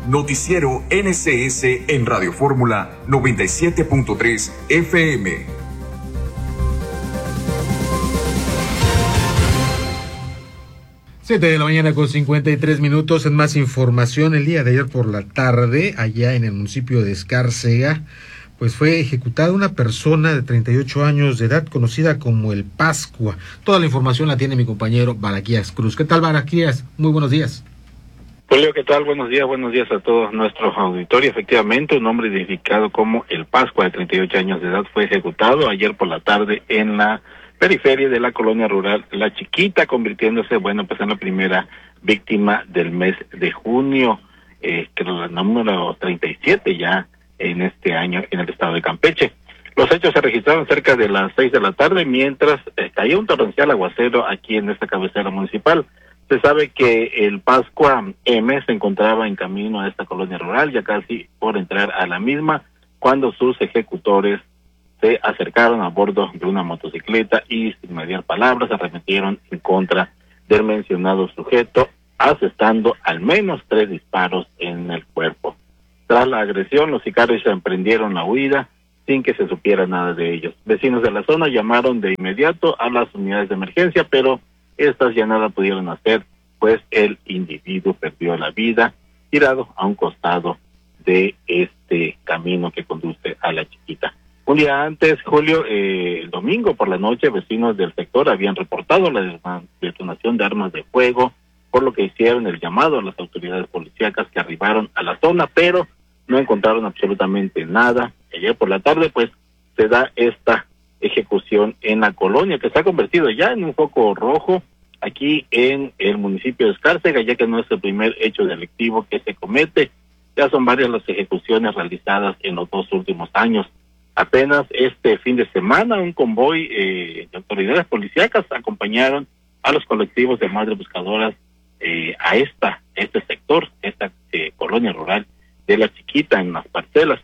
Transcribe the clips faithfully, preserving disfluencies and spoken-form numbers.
Noticiero N C S en Radio Fórmula noventa y siete punto tres F M. siete de la mañana con cincuenta y tres minutos. En más información, el día de ayer por la tarde, allá en el municipio de Escárcega, pues fue ejecutada una persona de treinta y ocho años de edad, conocida como el Pascua. Toda la información la tiene mi compañero Baraquías Cruz. ¿Qué tal, Baraquías? Muy buenos días. Julio, ¿qué tal? Buenos días, buenos días a todos nuestros auditorios. Efectivamente, un hombre identificado como el Pascua, de treinta y ocho años de edad, fue ejecutado ayer por la tarde en la periferia de la colonia rural La Chiquita, convirtiéndose, bueno, pues en la primera víctima del mes de junio, eh, que es la número treinta y siete ya en este año en el estado de Campeche. Los hechos se registraron cerca de las seis de la tarde, mientras eh, caía un torrencial aguacero aquí en esta cabecera municipal. Se sabe que el Pascua M se encontraba en camino a esta colonia rural, ya casi por entrar a la misma, cuando sus ejecutores se acercaron a bordo de una motocicleta y sin mediar palabras arremetieron en contra del mencionado sujeto, asestando al menos tres disparos en el cuerpo. Tras la agresión, los sicarios emprendieron la huida sin que se supiera nada de ellos. Vecinos de la zona llamaron de inmediato a las unidades de emergencia, pero estas ya nada pudieron hacer, pues el individuo perdió la vida tirado a un costado de este camino que conduce a La Chiquita. Un día antes, Julio, eh, el domingo por la noche, vecinos del sector habían reportado la detonación de armas de fuego, por lo que hicieron el llamado a las autoridades policíacas que arribaron a la zona, pero no encontraron absolutamente nada. Ayer por la tarde, pues, se da esta ejecución en la colonia, que se ha convertido ya en un foco rojo aquí en el municipio de Escárcega, ya que no es el primer hecho delictivo que se comete. Ya son varias las ejecuciones realizadas en los dos últimos años. Apenas este fin de semana, un convoy eh, de autoridades policíacas acompañaron a los colectivos de madres buscadoras eh, a esta este sector, esta eh, colonia rural de La Chiquita, en las parcelas.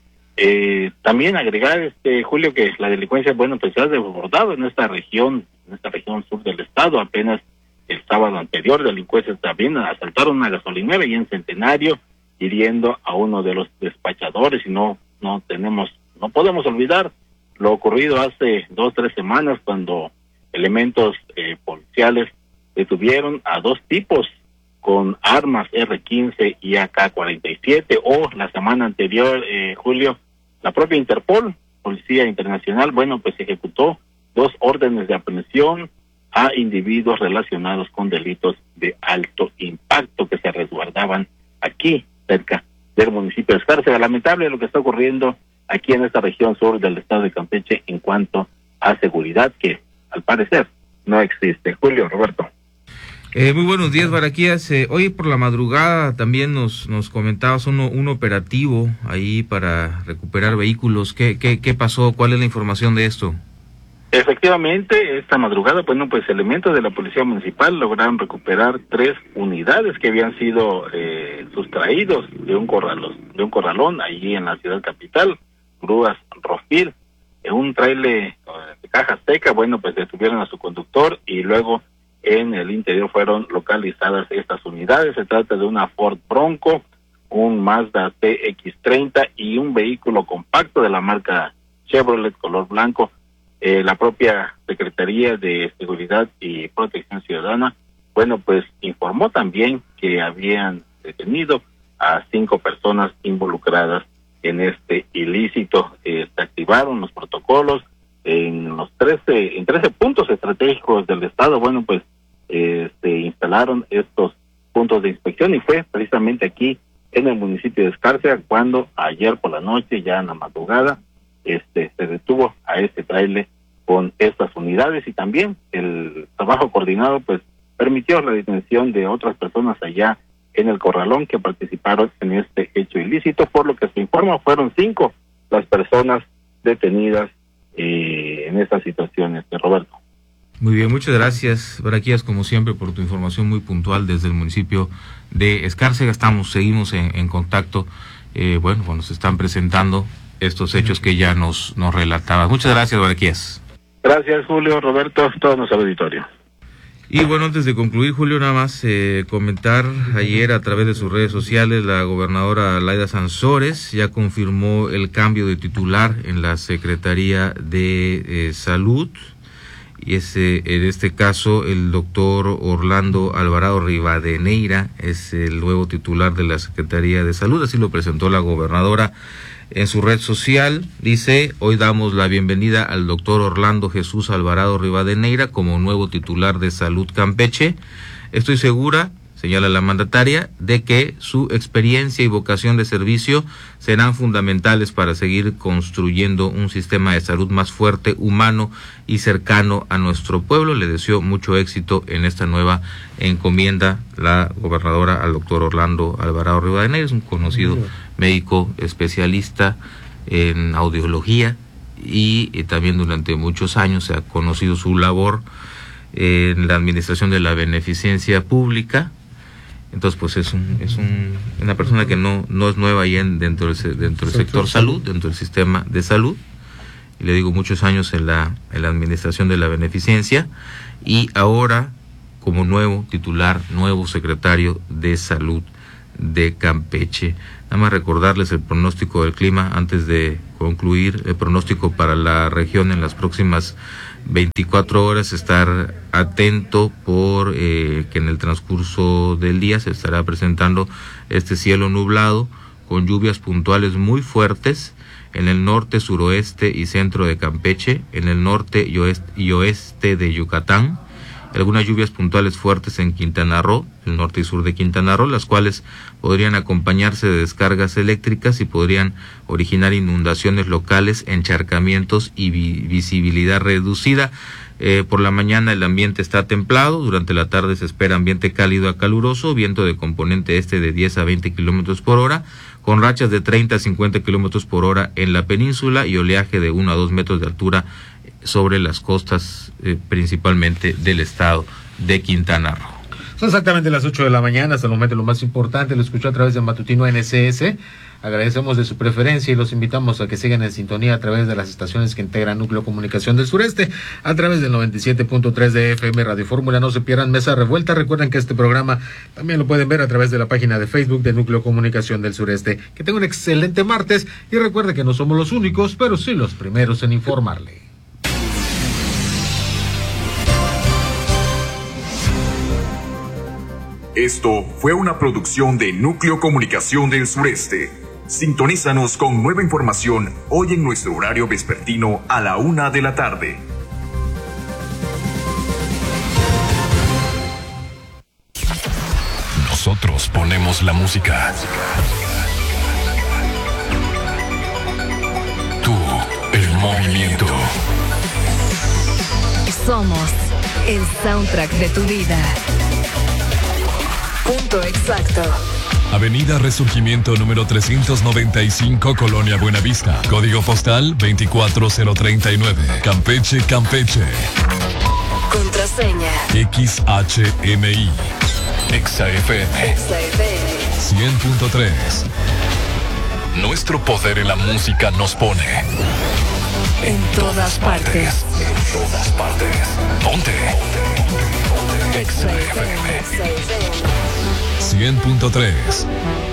Eh, también agregar, este Julio, que la delincuencia, bueno, pues se ha desbordado en esta región, en esta región sur del estado. Apenas el sábado anterior, delincuentes también asaltaron una gasolinera y en Centenario, hiriendo a uno de los despachadores, y no, no tenemos No podemos olvidar lo ocurrido hace dos, tres semanas, cuando elementos eh, policiales detuvieron a dos tipos con armas erre quince y a ka cuarenta y siete, o la semana anterior, eh, Julio, la propia Interpol, Policía Internacional, bueno, pues ejecutó dos órdenes de aprehensión a individuos relacionados con delitos de alto impacto que se resguardaban aquí, cerca del municipio de Escárcega. Lamentable lo que está ocurriendo aquí en esta región sur del estado de Campeche en cuanto a seguridad, que al parecer no existe. Julio, Roberto. Eh, muy buenos días, Baraquías. Eh, hoy por la madrugada también nos nos comentabas uno, un operativo ahí para recuperar vehículos. ¿Qué, qué, qué pasó? ¿Cuál es la información de esto? Efectivamente, esta madrugada, bueno, pues elementos de la Policía Municipal lograron recuperar tres unidades que habían sido eh, sustraídos de un corralón, de un corralón allí en la ciudad capital. Grúas Rofil, en un tráiler de caja seca, bueno, pues detuvieron a su conductor y luego en el interior fueron localizadas estas unidades. Se trata de una Ford Bronco, un Mazda T X treinta y un vehículo compacto de la marca Chevrolet color blanco. Eh, la propia Secretaría de Seguridad y Protección Ciudadana, bueno, pues informó también que habían detenido a cinco personas involucradas en este ilícito. Eh, se activaron los protocolos en los trece, en trece puntos estratégicos del estado. Bueno, pues eh, se instalaron estos puntos de inspección y fue precisamente aquí en el municipio de Escárcega cuando ayer por la noche, ya en la madrugada, este se detuvo a este tráiler con estas unidades, y también el trabajo coordinado pues permitió la detención de otras personas allá en el corralón que participaron en este hecho ilícito. Por lo que se informa, fueron cinco las personas detenidas eh, en estas situaciones, de Roberto. Muy bien, muchas gracias, Baraquías, como siempre, por tu información muy puntual desde el municipio de Escárcega. Estamos, seguimos en, en contacto, eh, bueno, cuando se están presentando estos hechos que ya nos, nos relatabas. Muchas gracias, Baraquías. Gracias, Julio, Roberto, todo nuestro auditorio. Y bueno, antes de concluir, Julio, nada más eh, comentar, ayer a través de sus redes sociales, la gobernadora Laida Sansores ya confirmó el cambio de titular en la Secretaría de eh, Salud, y ese, en este caso el doctor Orlando Alvarado Rivadeneira es el nuevo titular de la Secretaría de Salud, así lo presentó la gobernadora en su red social. Dice: hoy damos la bienvenida al doctor Orlando Jesús Alvarado Rivadeneira como nuevo titular de Salud Campeche. Estoy segura, señala la mandataria, de que su experiencia y vocación de servicio serán fundamentales para seguir construyendo un sistema de salud más fuerte, humano y cercano a nuestro pueblo. Le deseo mucho éxito en esta nueva encomienda la gobernadora al doctor Orlando Alvarado Rivadeneira. Es un conocido médico especialista en audiología y, y también durante muchos años se ha conocido su labor en la administración de la beneficencia pública. Entonces, pues es un, es un, una persona que no, no es nueva ahí en, dentro del, dentro del sector salud, dentro del sistema de salud. Y le digo, muchos años en la, en la administración de la beneficencia, y ahora como nuevo titular, nuevo secretario de Salud de Campeche. Nada más recordarles el pronóstico del clima antes de concluir. El pronóstico para la región en las próximas veinticuatro horas, estar atento por eh, que en el transcurso del día se estará presentando este cielo nublado con lluvias puntuales muy fuertes en el norte, suroeste y centro de Campeche, en el norte y oeste, y oeste de Yucatán, algunas lluvias puntuales fuertes en Quintana Roo, el norte y sur de Quintana Roo, las cuales podrían acompañarse de descargas eléctricas y podrían originar inundaciones locales, encharcamientos y vi- visibilidad reducida. Eh, por la mañana el ambiente está templado, durante la tarde se espera ambiente cálido a caluroso, viento de componente este de diez a veinte kilómetros por hora, con rachas de treinta a cincuenta kilómetros por hora en la península y oleaje de uno a dos metros de altura sobre las costas eh, principalmente del estado de Quintana Roo. Son exactamente las ocho de la mañana, hasta el momento lo más importante lo escuchó a través de Matutino N C S. Agradecemos de su preferencia y los invitamos a que sigan en sintonía a través de las estaciones que integran Núcleo Comunicación del Sureste, a través del noventa y siete punto tres de F M Radio Fórmula. No se pierdan Mesa Revuelta. Recuerden que este programa también lo pueden ver a través de la página de Facebook de Núcleo Comunicación del Sureste. Que tengan un excelente martes y recuerden que no somos los únicos, pero sí los primeros en informarle. Esto fue una producción de Núcleo Comunicación del Sureste. Sintonízanos con nueva información hoy en nuestro horario vespertino a la una de la tarde. Nosotros ponemos la música. Tú, el movimiento. Somos el soundtrack de tu vida. Punto exacto. Avenida Resurgimiento número trescientos noventa y cinco, Colonia Buenavista. Código postal veinticuatro cero treinta y nueve. Campeche, Campeche. Contraseña X H M I. Exa F M. Exa F M cien punto tres. Nuestro poder en la música nos pone en todas partes. En todas partes. Ponte. Exa F M cien punto tres.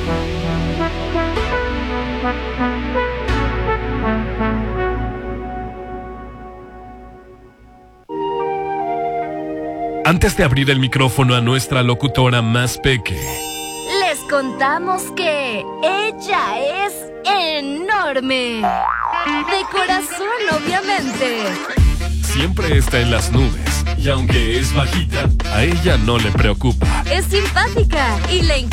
Antes de abrir el micrófono a nuestra locutora más peque, les contamos que ella es enorme. De corazón, obviamente. siempre está en las nubes. Y aunque es bajita, a ella no le preocupa. Es simpática y le